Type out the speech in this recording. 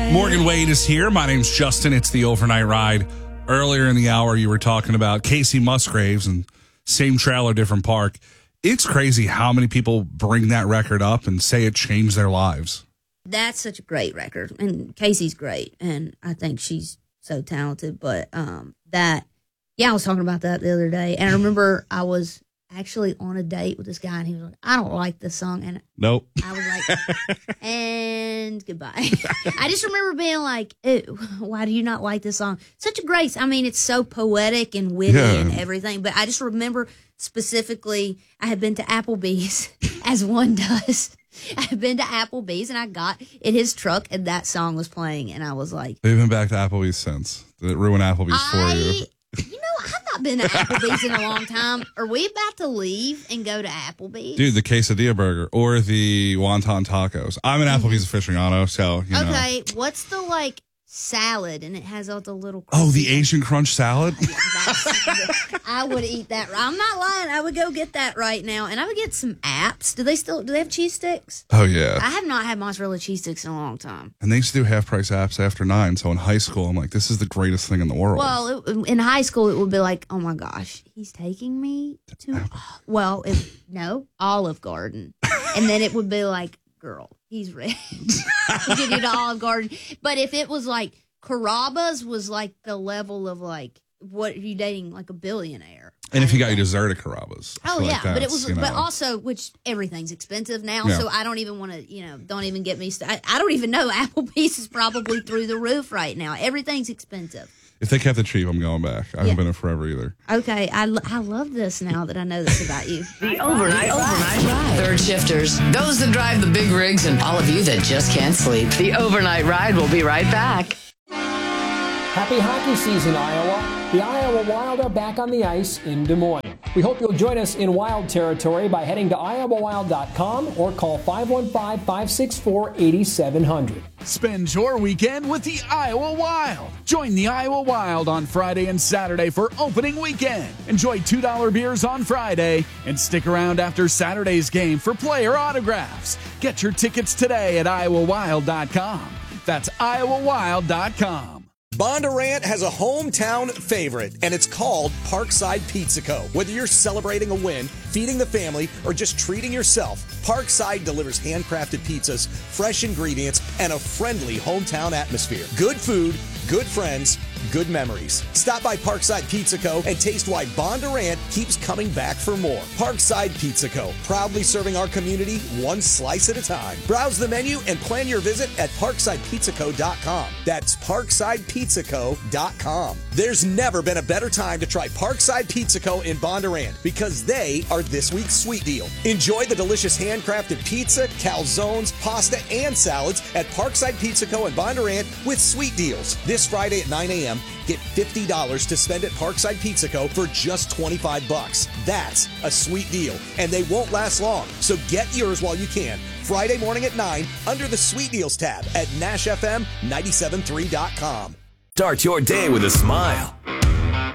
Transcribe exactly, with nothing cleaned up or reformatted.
ride. Morgan Wade is here. My name's Justin. It's the Overnight Ride. Earlier in the hour, you were talking about Casey Musgraves and same trailer, different park. It's crazy how many people bring that record up and say it changed their lives. That's such a great record. And Casey's great. And I think she's so talented. But um, that, yeah, I was talking about that the other day. And I remember I was actually on a date with this guy, and he was like, I don't like this song. And nope. I was like, and goodbye. I just remember being like, ew, why do you not like this song? Such a grace. I mean, it's so poetic and witty yeah. and everything. But I just remember specifically, I had been to Applebee's, as one does. I had been to Applebee's, and I got in his truck, and that song was playing, and I was like, they've been back to Applebee's since. Did it ruin Applebee's I, for you? You know, I've not been to Applebee's in a long time. Are we about to leave and go to Applebee's? Dude, the quesadilla burger or the wonton tacos. I'm an Applebee's aficionado, so, you know. Okay, what's the, like, salad, and it has all the little... Oh, the Asian Crunch salad? Yeah, I would eat that. I'm not lying. I would go get that right now, and I would get some apps. Do they still... Do they have cheese sticks? Oh, yeah. I have not had mozzarella cheese sticks in a long time. And they used to do half-price apps after nine, so in high school, I'm like, this is the greatest thing in the world. Well, it, in high school, it would be like, oh, my gosh, he's taking me to... Well, if, no, Olive Garden. And then it would be like, girl, he's ready. We'll give you to Olive Garden. But if it was like Carrabba's was like the level of like, what are you dating, like a billionaire? And if you got your dessert at Carrabba's. Oh, yeah. Like but it was, you know. but also, which everything's expensive now. Yeah. So I don't even want to, you know, don't even get me started. I, I don't even know. Applebee's is probably through the roof right now. Everything's expensive. If they kept it cheap, I'm going back. I haven't yeah. been there forever either. Okay, I, I love this now that I know this about you. The Overnight Overnight Ride. Third shifters, those that drive the big rigs, and all of you that just can't sleep. The Overnight Ride will be right back. Happy hockey season, Iowa. The Iowa Wild are back on the ice in Des Moines. We hope you'll join us in Wild territory by heading to iowa wild dot com or call five one five, five six four, eight seven zero zero. Spend your weekend with the Iowa Wild. Join the Iowa Wild on Friday and Saturday for opening weekend. Enjoy two dollar beers on Friday and stick around after Saturday's game for player autographs. Get your tickets today at iowa wild dot com. That's iowa wild dot com. Bondurant has a hometown favorite, and it's called Parkside Pizza Co. Whether you're celebrating a win, feeding the family, or just treating yourself, Parkside delivers handcrafted pizzas, fresh ingredients, and a friendly hometown atmosphere. Good food, good friends, good memories. Stop by Parkside Pizza Co. and taste why Bondurant keeps coming back for more. Parkside Pizza Co. Proudly serving our community one slice at a time. Browse the menu and plan your visit at parkside pizza co dot com. That's parkside pizza co dot com. There's never been a better time to try Parkside Pizza Co. in Bondurant because they are this week's sweet deal. Enjoy the delicious handcrafted pizza, calzones, pasta, and salads at Parkside Pizza Co. in Bondurant with sweet deals. This Friday at nine a.m., get fifty dollars to spend at Parkside Pizza Co. for just twenty-five bucks. That's a sweet deal, and they won't last long. So get yours while you can. Friday morning at nine under the Sweet Deals tab at nash f m nine seven three dot com. Start your day with a smile.